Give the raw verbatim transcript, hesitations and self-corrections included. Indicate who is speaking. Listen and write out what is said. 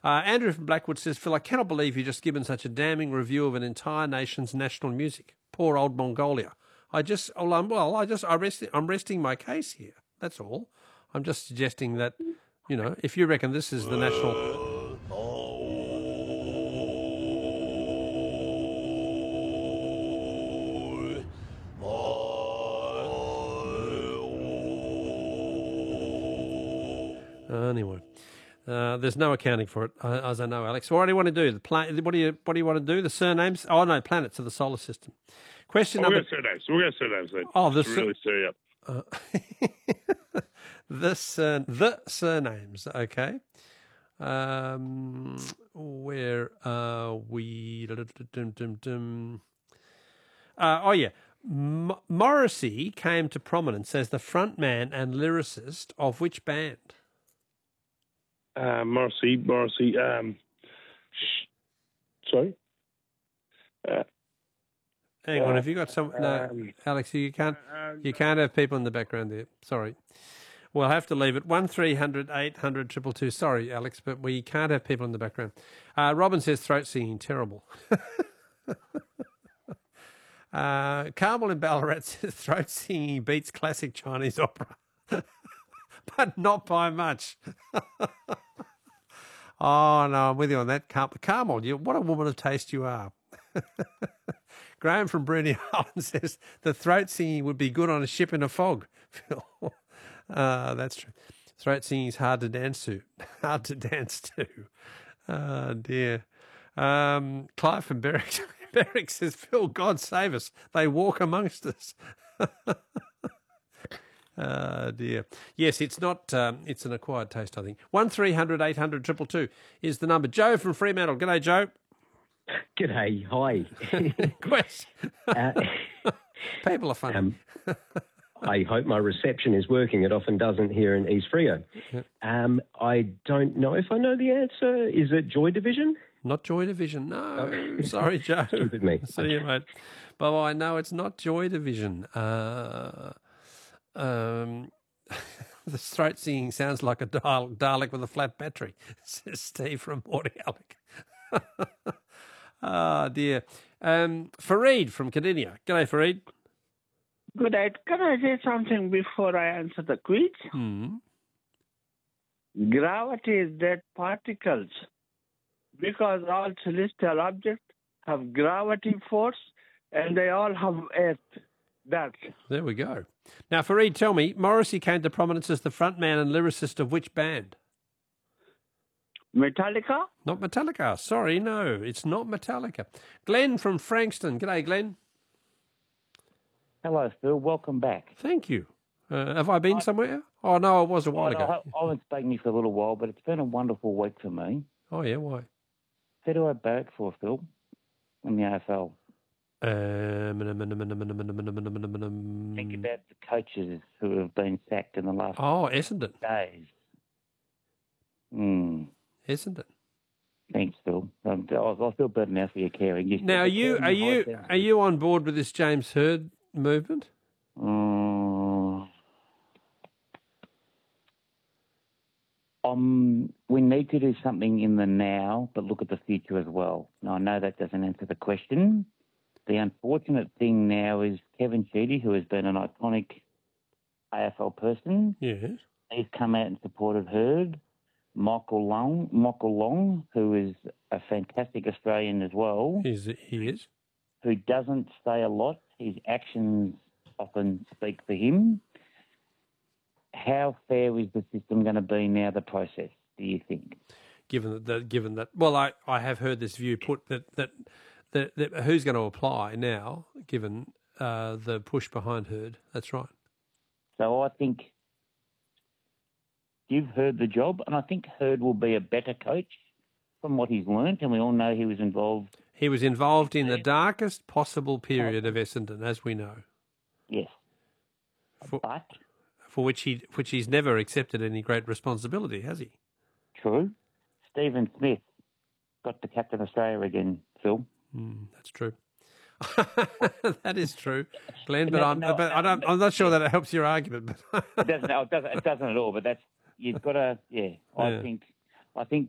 Speaker 1: Uh, Andrew from Blackwood says, Phil, I cannot believe you've just given such a damning review of an entire nation's national music. Poor old Mongolia. I just, well, I'm, well, I just, I rest, I'm resting my case here. That's all. I'm just suggesting that, you know, if you reckon this is the national... Anyway, uh, there's no accounting for it, uh, as I know, Alex. What do you want to do? The pla- What do you What do you want to do? The surnames? Oh no, planets of the solar system. Question
Speaker 2: oh,
Speaker 1: number.
Speaker 2: We'll go surnames. We'll go surnames then.
Speaker 1: Oh, the
Speaker 2: Just really stir you up.
Speaker 1: Uh, the sur- the surnames. Okay. Um, where are we? Uh, oh yeah. M- Morrissey came to prominence as the frontman and lyricist of which band?
Speaker 2: Uh, Morrissey, Morrissey. Um, sorry. Uh,
Speaker 1: Hang on, have you got some? No,
Speaker 2: um,
Speaker 1: Alex, you can't.
Speaker 2: uh,
Speaker 1: You can't have people in the background there. Sorry, we'll have to leave it. One three hundred eight hundred triple two. Sorry, Alex, but we can't have people in the background. Uh, Robin says throat singing terrible. uh, Carmel in Ballarat says throat singing beats classic Chinese opera, but not by much. Oh, no, I'm with you on that. Car- Carmel, you, what a woman of taste you are. Graham from Bruny Island says the throat singing would be good on a ship in a fog. Phil, uh, that's true. Throat singing is hard to dance to. Hard to dance to. Oh, dear. Um, Clive from Berwick, Berwick says, Phil, God save us. They walk amongst us. Oh, dear. Yes, it's not, um, it's an acquired taste, I think. one three hundred eight hundred two two two is the number. Joe from Fremantle. G'day, Joe.
Speaker 3: G'day. Hi.
Speaker 1: Question.
Speaker 3: uh,
Speaker 1: People are funny.
Speaker 3: Um, I hope my reception is working. It often doesn't here in East Freo.
Speaker 1: Yep.
Speaker 3: Um, I don't know if I know the answer. Is it Joy Division?
Speaker 1: Not Joy Division, no. Sorry, Joe.
Speaker 3: Stupid me.
Speaker 1: See you, mate. Bye-bye. No, it's not Joy Division. Uh, um, the throat singing sounds like a Dal- Dalek with a flat battery, says Steve from Mordialloc. Oh, dear. Um, Fareed from Cadinia. G'day, Fareed.
Speaker 4: Good day. Can I say something before I answer the quiz?
Speaker 1: Hmm.
Speaker 4: Gravity is dead particles because all celestial objects have gravity force and they all have earth. That.
Speaker 1: There we go. Now, Fareed, tell me, Morrissey came to prominence as the frontman and lyricist of which band?
Speaker 4: Metallica?
Speaker 1: Not Metallica. Sorry, no, it's not Metallica. Glenn from Frankston. G'day, Glenn.
Speaker 5: Hello, Phil. Welcome back.
Speaker 1: Thank you. Uh, have I been somewhere? Oh, no, it was a while
Speaker 5: Well,
Speaker 1: ago.
Speaker 5: I, I haven't spoken to you for a little while, but it's been a wonderful week for me.
Speaker 1: Oh, yeah, why?
Speaker 5: Who do I back for, Phil, in the A F L?
Speaker 1: Um,
Speaker 5: Think about the coaches who have been sacked in the last
Speaker 1: oh, Essendon.
Speaker 5: days. Hmm.
Speaker 1: Essendon.
Speaker 5: Thanks, Phil. Um, I I feel better now for your caring. You
Speaker 1: Now, are you are you are you on board with this James Hird movement?
Speaker 5: Um, um, we need to do something in the now, but look at the future as well. Now, I know that doesn't answer the question. The unfortunate thing now is Kevin Sheedy, who has been an iconic A F L person.
Speaker 1: Yes.
Speaker 5: He's come out and supported Hird. Michael Long, Michael Long, who is a fantastic Australian as well.
Speaker 1: He's, he is.
Speaker 5: Who doesn't say a lot. His actions often speak for him. How fair is the system going to be now, the process, do you think?
Speaker 1: Given that, the, given that, well, I, I have heard this view put that that, that, that who's going to apply now, given uh, the push behind Hird. That's right.
Speaker 5: So I think you've heard the job, and I think Hird will be a better coach from what he's learnt, and we all know he was involved.
Speaker 1: He was involved in the darkest possible period of Essendon, as we know.
Speaker 5: Yes.
Speaker 1: For,
Speaker 5: but
Speaker 1: for which he which he's never accepted any great responsibility, has he?
Speaker 5: True. Stephen Smith got to captain Australia again, Phil.
Speaker 1: Mm, that's true. That is true, Glenn. But
Speaker 5: No,
Speaker 1: I'm
Speaker 5: no,
Speaker 1: but I don't,
Speaker 5: no,
Speaker 1: I'm not sure that it helps your argument. But
Speaker 5: it doesn't. No, it doesn't. It doesn't at all. But that's you've got to. Yeah, I
Speaker 1: Yeah.
Speaker 5: think. I think